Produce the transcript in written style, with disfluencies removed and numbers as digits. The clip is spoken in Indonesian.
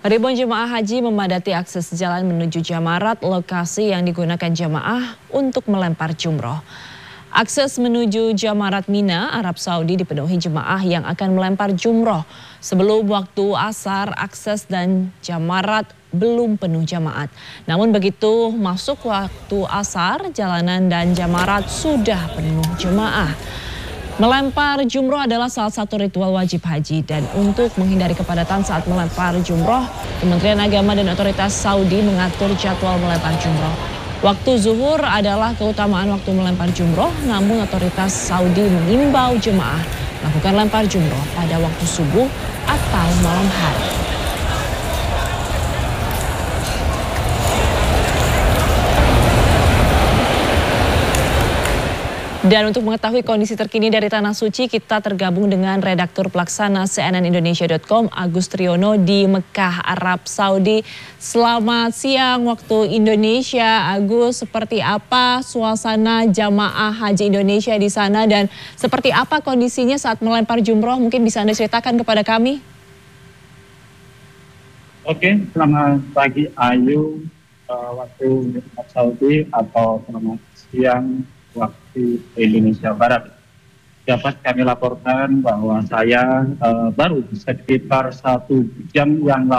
Ribuan jemaah haji memadati akses jalan menuju Jamarat, lokasi yang digunakan jemaah untuk melempar jumroh. Akses menuju Jamarat Mina, Arab Saudi dipenuhi jemaah yang akan melempar jumroh. Sebelum waktu asar, akses dan Jamarat belum penuh jamaat. Namun begitu masuk waktu asar, jalanan dan Jamarat sudah penuh jemaah. Melempar jumroh adalah salah satu ritual wajib haji dan untuk menghindari kepadatan saat melempar jumroh, Kementerian Agama dan Otoritas Saudi mengatur jadwal melempar jumroh. Waktu zuhur adalah keutamaan waktu melempar jumroh, namun otoritas Saudi mengimbau jemaah melakukan lempar jumroh pada waktu subuh atau malam hari. Dan untuk mengetahui kondisi terkini dari Tanah Suci, kita tergabung dengan redaktur pelaksana cnnindonesia.com Agus Triono di Mekah, Arab Saudi. Selamat siang waktu Indonesia, Agus. Seperti apa suasana jamaah haji Indonesia di sana dan seperti apa kondisinya saat melempar jumroh? Mungkin bisa Anda ceritakan kepada kami. Oke, selamat pagi Ayu, waktu Arab Saudi, atau selamat siang waktu Indonesia Barat. Dapat kami laporkan bahwa saya baru sekitar 1 jam yang lalu